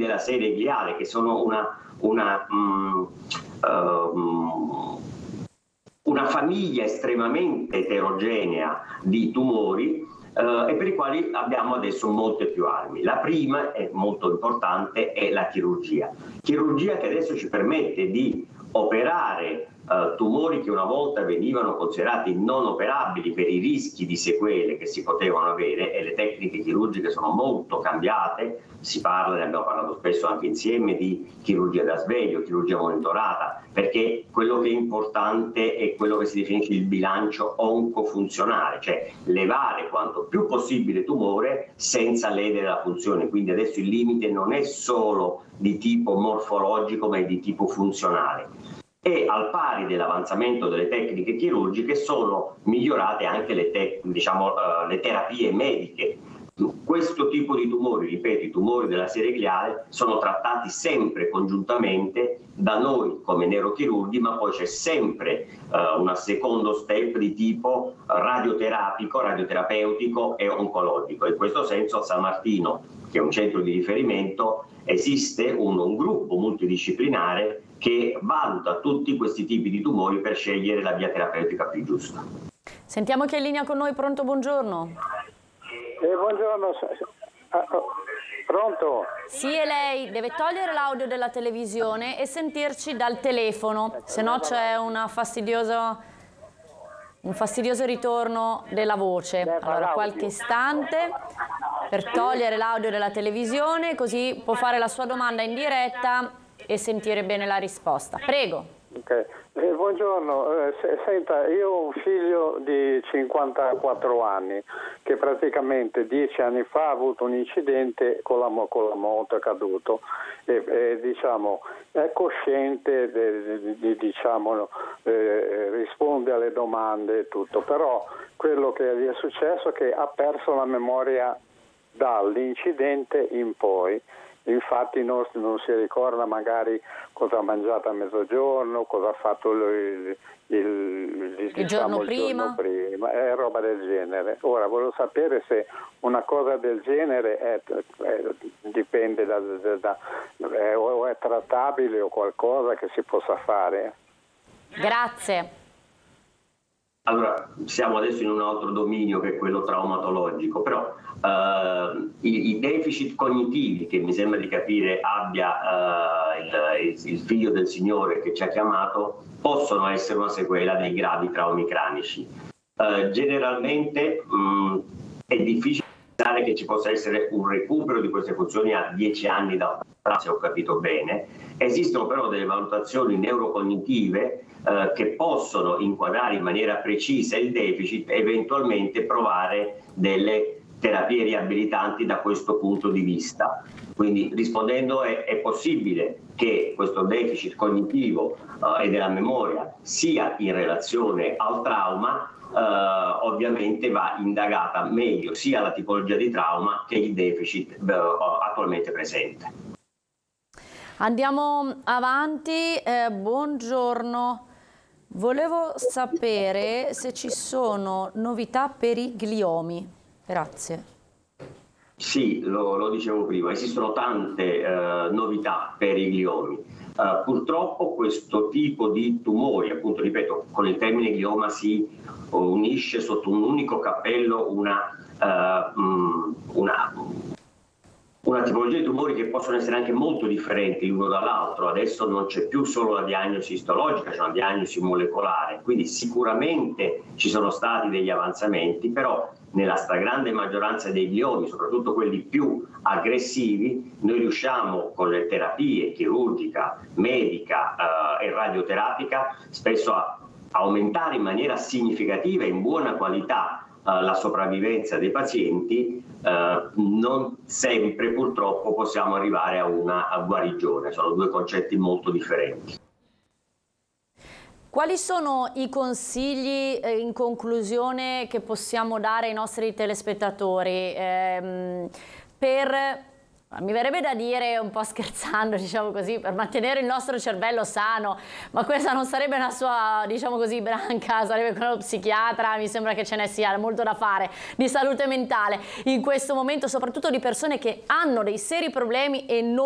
della serie gliale, che sono una famiglia estremamente eterogenea di tumori e per i quali abbiamo adesso molte più armi. La prima, è molto importante, è la chirurgia. Chirurgia che adesso ci permette di operare tumori che una volta venivano considerati non operabili per i rischi di sequele che si potevano avere, e le tecniche chirurgiche sono molto cambiate. Si parla, ne abbiamo parlato spesso anche insieme, di chirurgia da sveglio, chirurgia monitorata, perché quello che è importante è quello che si definisce il bilancio oncofunzionale, cioè levare quanto più possibile tumore senza ledere la funzione. Quindi adesso il limite non è solo di tipo morfologico, ma è di tipo funzionale. E al pari dell'avanzamento delle tecniche chirurgiche sono migliorate anche le terapie mediche. Questo tipo di tumori, ripeto, i tumori della serie gliale, sono trattati sempre congiuntamente da noi come neurochirurghi, ma poi c'è sempre un secondo step di tipo radioterapeutico e oncologico. In questo senso a San Martino, che è un centro di riferimento, esiste un gruppo multidisciplinare che valuta tutti questi tipi di tumori per scegliere la via terapeutica più giusta. Sentiamo chi è in linea con noi. Pronto, buongiorno. Buongiorno, pronto? Sì, è lei. Deve togliere l'audio della televisione e sentirci dal telefono, se no c'è un fastidioso ritorno della voce. Allora, qualche istante per togliere l'audio della televisione, così può fare la sua domanda in diretta e sentire bene la risposta. Prego. Okay. Buongiorno, senta, io ho un figlio di 54 anni che praticamente 10 anni fa ha avuto un incidente con la moto, è caduto e diciamo è cosciente, risponde alle domande e tutto, però quello che gli è successo è che ha perso la memoria dall'incidente in poi. Infatti non si ricorda magari cosa ha mangiato a mezzogiorno, cosa ha fatto il giorno prima, roba del genere. Ora volevo sapere se una cosa del genere dipende o è trattabile o qualcosa che si possa fare. Grazie. Allora, siamo adesso in un altro dominio che è quello traumatologico, però i deficit cognitivi che mi sembra di capire abbia il figlio del signore che ci ha chiamato possono essere una sequela dei gravi traumi cranici. Generalmente è difficile pensare che ci possa essere un recupero di queste funzioni a 10 anni da ora, se ho capito bene. Esistono però delle valutazioni neurocognitive che possono inquadrare in maniera precisa il deficit e eventualmente provare delle terapie riabilitanti da questo punto di vista. Quindi rispondendo è possibile che questo deficit cognitivo e della memoria sia in relazione al trauma. Ovviamente va indagata meglio sia la tipologia di trauma che il deficit attualmente presente. Andiamo avanti, buongiorno. Volevo sapere se ci sono novità per i gliomi. Grazie. Sì, lo dicevo prima, esistono tante novità per i gliomi. Purtroppo questo tipo di tumori, appunto ripeto, con il termine glioma si unisce sotto un unico cappello una tipologia di tumori che possono essere anche molto differenti l'uno dall'altro. Adesso non c'è più solo la diagnosi istologica, c'è una diagnosi molecolare, quindi sicuramente ci sono stati degli avanzamenti, però nella stragrande maggioranza dei gliomi, soprattutto quelli più aggressivi, noi riusciamo con le terapie chirurgica, medica e radioterapica spesso a aumentare in maniera significativa e in buona qualità la sopravvivenza dei pazienti. Non sempre purtroppo possiamo arrivare a una guarigione, sono due concetti molto differenti. Quali sono i consigli in conclusione che possiamo dare ai nostri telespettatori mi verrebbe da dire, un po' scherzando, diciamo così, per mantenere il nostro cervello sano, ma questa non sarebbe una sua, diciamo così, branca, sarebbe quello dello psichiatra, mi sembra che ce ne sia molto da fare di salute mentale in questo momento, soprattutto di persone che hanno dei seri problemi e non